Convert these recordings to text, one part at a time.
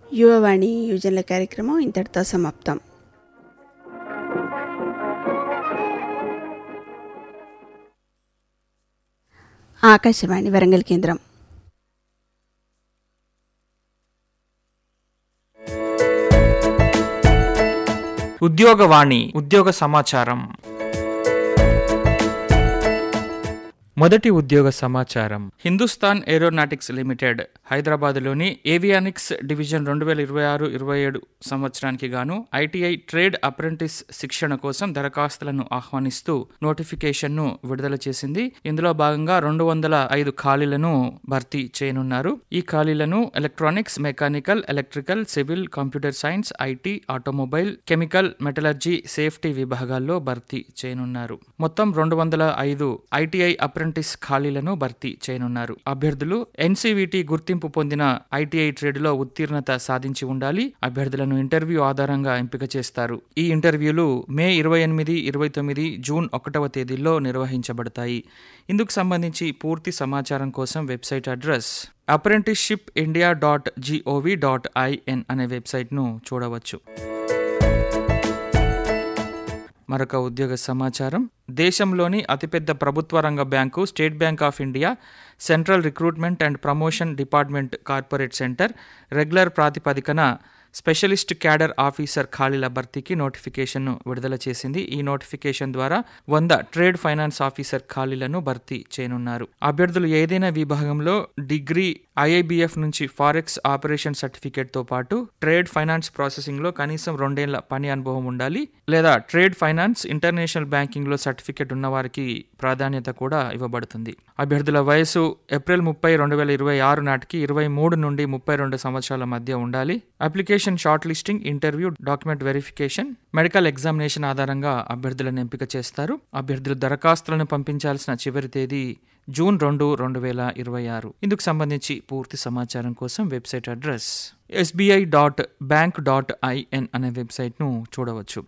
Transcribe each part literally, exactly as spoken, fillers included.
యువవాణి యువజనుల కార్యక్రమం ఇంతటితో సమాప్తం. ఆకాశవాణి వరంగల్ కేంద్రం. ఉద్యోగవాణి ఉద్యోగ సమాచారం. మొదటి ఉద్యోగ సమాచారం. హిందుస్థాన్ ఏరోనాటిక్స్ లిమిటెడ్ హైదరాబాద్లోని ఏవియానిక్స్ డివిజన్ రెండు వేల ఇరవై ఆరు ఇరవై ఏడు సంవత్సరానికి గాను ఐటీఐ ట్రేడ్ అప్రెంటిస్ శిక్షణ కోసం దరఖాస్తులను ఆహ్వానిస్తూ నోటిఫికేషన్ను విడుదల చేసింది. ఇందులో భాగంగా రెండు వందల ఐదు ఖాళీలను భర్తీ చేయనున్నారు. ఈ ఖాళీలను electronics, mechanical, electrical, civil, computer science, IT, automobile, chemical, metallurgy, safety విభాగాల్లో భర్తీ చేయనున్నారు. మొత్తం రెండు వందల ఐదు ఐటీఐ అప్రెంటిస్ ఖాళీలను భర్తీ చేయనున్నారు. అభ్యర్థులు ఎన్సీవీటీ గుర్తింపు పొందిన ఐటీఐ ట్రేడ్ లో ఉత్తీర్ణత సాధించి ఉండాలి. అభ్యర్థులను ఇంటర్వ్యూ ఆధారంగా ఎంపిక చేస్తారు. ఈ ఇంటర్వ్యూలు మే ఇరవై ఎనిమిది, ఇరవై తొమ్మిది, జూన్ ఒకటవ తేదీల్లో నిర్వహించబడతాయి. ఇందుకు సంబంధించి పూర్తి సమాచారం కోసం website address apprenticeship India dot GOV dot IN అనే వెబ్సైట్ను చూడవచ్చు. మరొక ఉద్యోగ సమాచారం. దేశంలోని అతిపెద్ద ప్రభుత్వ రంగ bank state bank of India central recruitment and promotion department corporate centre regular ప్రాతిపదికన స్పెషలిస్ట్ క్యాడర్ ఆఫీసర్ ఖాళీల భర్తీకి నోటిఫికేషన్ను విడుదల చేసింది. ఈ నోటిఫికేషన్ ద్వారా వంద ట్రేడ్ ఫైనాన్స్ ఆఫీసర్ ఖాళీలను భర్తీ చేయనున్నారు. అభ్యర్థులు ఏదైనా విభాగంలో డిగ్రీ, ఐఐబిఎఫ్ నుంచి ఫారెక్స్ ఆపరేషన్ సర్టిఫికేట్ తో పాటు ట్రేడ్ ఫైనాన్స్ ప్రాసెసింగ్ లో కనీసం రెండేళ్ల పని అనుభవం ఉండాలి, లేదా ట్రేడ్ ఫైనాన్స్, ఇంటర్నేషనల్ బ్యాంకింగ్ లో సర్టిఫికేట్ ఉన్న వారికి ప్రాధాన్యత కూడా ఇవ్వబడుతుంది. అభ్యర్థుల వయసు ఏప్రిల్ ముప్పై రెండు వేల ఇరవై ఆరు నాటికి ఇరవై మూడు నుండి ముప్పై రెండు సంవత్సరాల మధ్య ఉండాలి. Application short listing, interview, document verification, medical examination ఆధారంగా అభ్యర్థులను ఎంపిక చేస్తారు. అభ్యర్థులు దరఖాస్తులను పంపించాల్సిన చివరి తేదీ జూన్ రెండు రెండు వేల ఇరవై ఆరు. ఇందుకు సంబంధించి పూర్తి సమాచారం కోసం website address SBI dot bank dot IN అనే వెబ్సైట్ను చూడవచ్చు.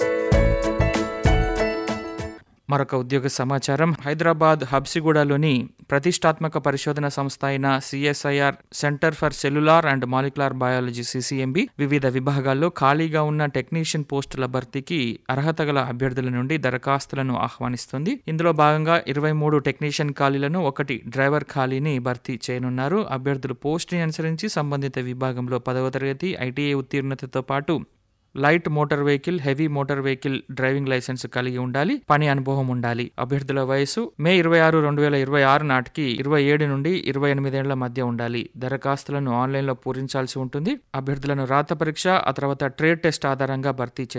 మరొక ఉద్యోగ సమాచారం. హైదరాబాద్ హబ్సిగూడలోని ప్రతిష్టాత్మక పరిశోధన సంస్థ అయిన CSIR centre for cellular and molecular biology CCMB వివిధ విభాగాల్లో ఖాళీగా ఉన్న టెక్నీషియన్ పోస్టుల భర్తీకి అర్హత గల అభ్యర్థుల నుండి దరఖాస్తులను ఆహ్వానిస్తుంది. ఇందులో భాగంగా ఇరవై మూడు టెక్నీషియన్ ఖాళీలను, ఒకటి డ్రైవర్ ఖాళీని భర్తీ చేయనున్నారు. అభ్యర్థులు పోస్టుని అనుసరించి సంబంధిత విభాగంలో పదవ తరగతి ఐటీఐ ఉత్తీర్ణతతో పాటు light motor vehicle, heavy motor vehicle driving licence కలిగి ఉండాలి. పని అనుభవం ఉండాలి. అభ్యర్థుల వయసు మే ఇరవై ఆరు రెండు వేల ఇరవై ఆరు నాటికి ఇరవై ఏడు నుండి ఇరవై ఎనిమిదేళ్ల మధ్య ఉండాలి. దరఖాస్తులను ఆన్లైన్ లో పూరించాల్సి ఉంటుంది. అభ్యర్థులను రాత పరీక్ష, ఆ తర్వాత ట్రేడ్ టెస్ట్ ఆధారంగా భర్తీ